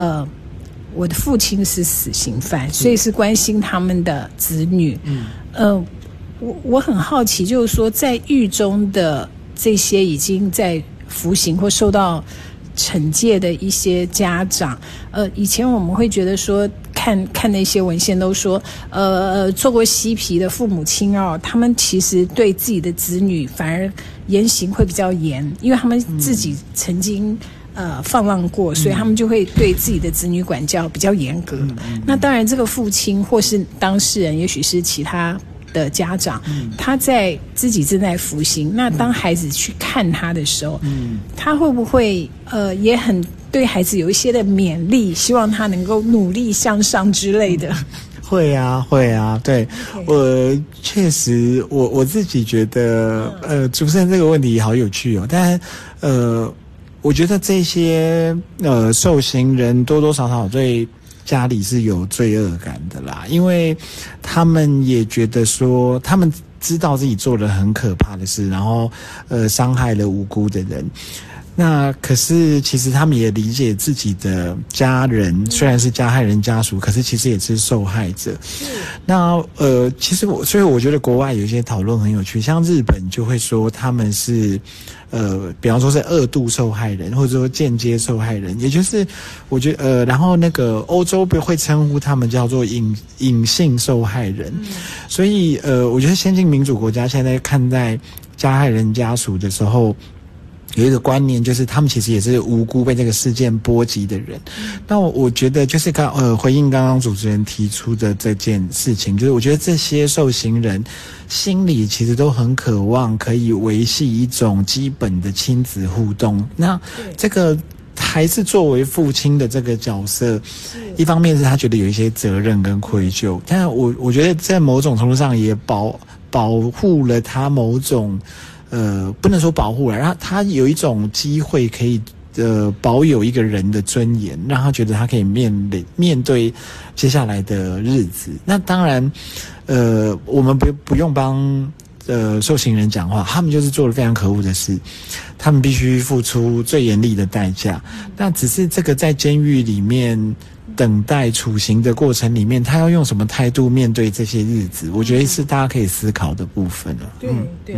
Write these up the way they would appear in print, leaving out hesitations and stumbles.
我的父亲是死刑犯，所以是关心他们的子女。我很好奇，就是说在狱中的这些已经在服刑或受到惩戒的一些家长，以前我们会觉得说看那些文献都说，做过嬉皮的父母亲他们其实对自己的子女反而言行会比较严，因为他们自己曾经放浪过，所以他们就会对自己的子女管教比较严格。那当然这个父亲或是当事人，也许是其他的家长，他在自己正在服刑，那当孩子去看他的时候，他会不会也很对孩子有一些的勉励，希望他能够努力向上之类的？ 会啊，对，我确实，我自己觉得，主持人这个问题好有趣哦，但我觉得这些受刑人多多少少对家里是有罪恶感的啦，因为他们也觉得说，他们知道自己做了很可怕的事，然后伤害了无辜的人。那可是其实他们也理解自己的家人虽然是加害人家属，可是其实也是受害者。那其实所以我觉得国外有一些讨论很有趣，像日本就会说他们是比方说是二度受害人，或者说间接受害人，也就是我觉得然后那个欧洲会称呼他们叫做隐性受害人。所以我觉得先进民主国家现在看待加害人家属的时候，有一个观念，就是他们其实也是无辜被这个事件波及的人。那我觉得就是回应刚刚主持人提出的这件事情，就是我觉得这些受刑人心里其实都很渴望可以维系一种基本的亲子互动。那这个还是作为父亲的这个角色，一方面是他觉得有一些责任跟愧疚，但我觉得在某种程度上也保护了他某种不能说保护了，然后他有一种机会可以保有一个人的尊严，让他觉得他可以面对接下来的日子。那当然我们不用帮受刑人讲话，他们就是做了非常可恶的事，他们必须付出最严厉的代价。那只是这个在监狱里面等待处刑的过程里面，他要用什么态度面对这些日子，我觉得是大家可以思考的部分了。 对。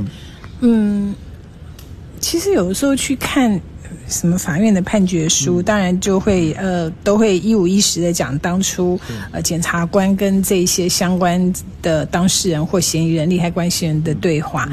其实有的时候去看什么法院的判决书，当然就会都会一五一十的讲当初检察官跟这一些相关的当事人或嫌疑人、利害关系人的对话。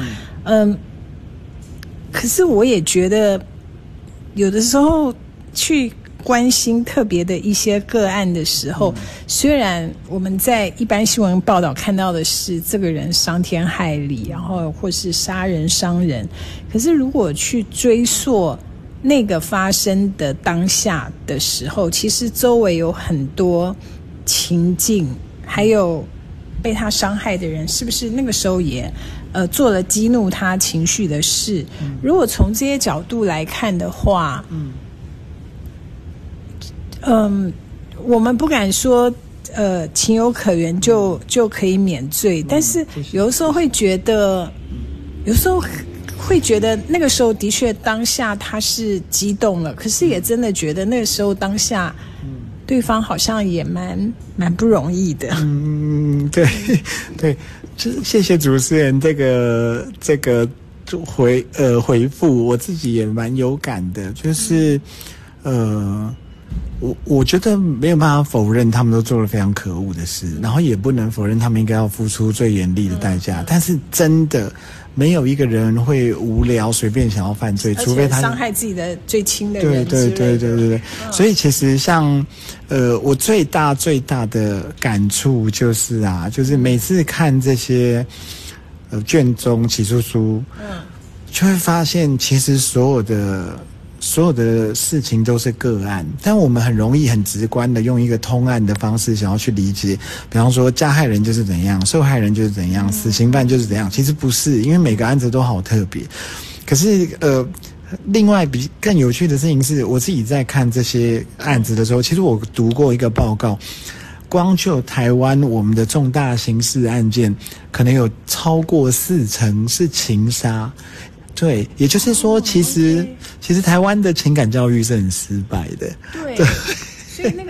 可是我也觉得有的时候去关心特别的一些个案的时候，虽然我们在一般新闻报道看到的是这个人伤天害理，然后或是杀人伤人，可是如果去追溯那个发生的当下的时候，其实周围有很多情境，还有被他伤害的人是不是那个时候也做了激怒他情绪的事。如果从这些角度来看的话，我们不敢说情有可原就可以免罪，但是有的时候会觉得那个时候的确当下他是激动了，可是也真的觉得那个时候当下对方好像也蛮不容易的。对，谢谢主持人这个回复，我自己也蛮有感的，就是我觉得没有办法否认他们都做了非常可恶的事，然后也不能否认他们应该要付出最严厉的代价，但是真的没有一个人会无聊随便想要犯罪，除非他伤害自己的最亲的人。 对。所以其实像我最大的感触就是就是每次看这些卷宗起诉书，就会发现其实所有的事情都是个案，但我们很容易很直观的用一个通案的方式想要去理解，比方说加害人就是怎样，受害人就是怎样，死刑犯就是怎样，其实不是，因为每个案子都好特别。可是另外更有趣的事情是，我自己在看这些案子的时候，其实我读过一个报告，光就台湾我们的重大刑事案件可能有超过40%是情杀。对，也就是说其实台湾的情感教育是很失败的。 对， 所以那